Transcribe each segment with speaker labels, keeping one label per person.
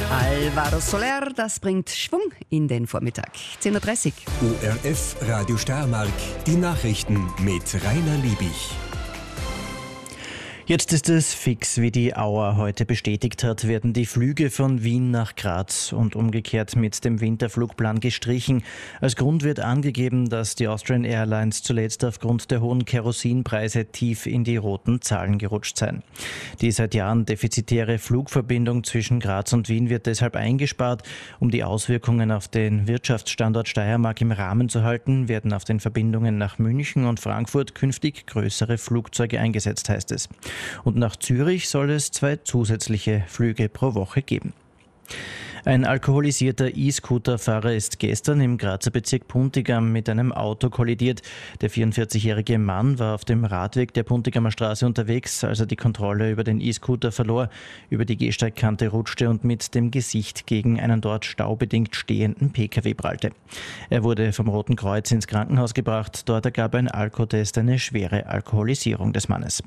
Speaker 1: Alvaro Soler, das bringt Schwung in den Vormittag. 10.30 Uhr.
Speaker 2: ORF Radio Steiermark, die Nachrichten mit Rainer Liebig.
Speaker 3: Jetzt ist es fix, wie die Auer heute bestätigt hat, werden die Flüge von Wien nach Graz und umgekehrt mit dem Winterflugplan gestrichen. Als Grund wird angegeben, dass die Austrian Airlines zuletzt aufgrund der hohen Kerosinpreise tief in die roten Zahlen gerutscht seien. Die seit Jahren defizitäre Flugverbindung zwischen Graz und Wien wird deshalb eingespart. Um die Auswirkungen auf den Wirtschaftsstandort Steiermark im Rahmen zu halten, werden auf den Verbindungen nach München und Frankfurt künftig größere Flugzeuge eingesetzt, heißt es. Und nach Zürich soll es 2 zusätzliche Flüge pro Woche geben. Ein alkoholisierter E-Scooter-Fahrer ist gestern im Grazer Bezirk Puntigam mit einem Auto kollidiert. Der 44-jährige Mann war auf dem Radweg der Puntigamer Straße unterwegs, als er die Kontrolle über den E-Scooter verlor, über die Gehsteigkante rutschte und mit dem Gesicht gegen einen dort staubedingt stehenden Pkw prallte. Er wurde vom Roten Kreuz ins Krankenhaus gebracht. Dort ergab ein Alkotest eine schwere Alkoholisierung des Mannes.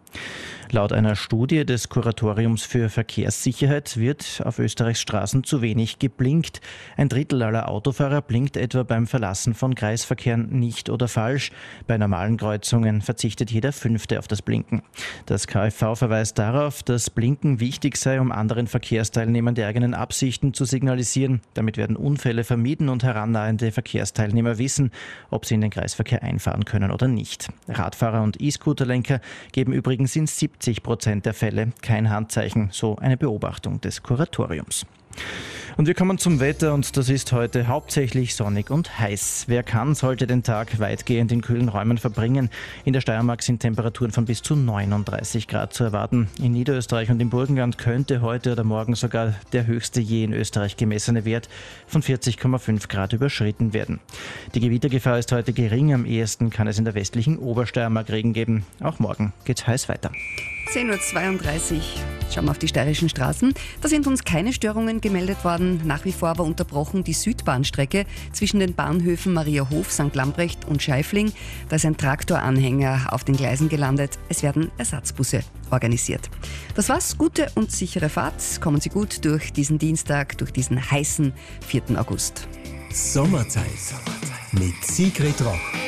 Speaker 3: Laut einer Studie des Kuratoriums für Verkehrssicherheit wird auf Österreichs Straßen zu wenig geblinkt. 1/3 aller Autofahrer blinkt etwa beim Verlassen von Kreisverkehren nicht oder falsch. Bei normalen Kreuzungen verzichtet jeder 5. auf das Blinken. Das KfV verweist darauf, dass Blinken wichtig sei, um anderen Verkehrsteilnehmern die eigenen Absichten zu signalisieren. Damit werden Unfälle vermieden und herannahende Verkehrsteilnehmer wissen, ob sie in den Kreisverkehr einfahren können oder nicht. Radfahrer und E-Scooterlenker geben übrigens in 70% der Fälle kein Handzeichen, so eine Beobachtung des Kuratoriums. Und wir kommen zum Wetter und das ist heute hauptsächlich sonnig und heiß. Wer kann, sollte den Tag weitgehend in kühlen Räumen verbringen. In der Steiermark sind Temperaturen von bis zu 39 Grad zu erwarten. In Niederösterreich und im Burgenland könnte heute oder morgen sogar der höchste je in Österreich gemessene Wert von 40,5 Grad überschritten werden. Die Gewittergefahr ist heute gering. Am ehesten kann es in der westlichen Obersteiermark Regen geben. Auch morgen geht's heiß weiter.
Speaker 1: 10.32 Uhr. Schauen wir auf die steirischen Straßen. Da sind uns keine Störungen gemeldet worden. Nach wie vor aber unterbrochen die Südbahnstrecke zwischen den Bahnhöfen Mariahof, St. Lambrecht und Scheifling. Da ist ein Traktoranhänger auf den Gleisen gelandet. Es werden Ersatzbusse organisiert. Das war's. Gute und sichere Fahrt. Kommen Sie gut durch diesen Dienstag, durch diesen heißen 4. August.
Speaker 2: Sommerzeit mit Sigrid Roch.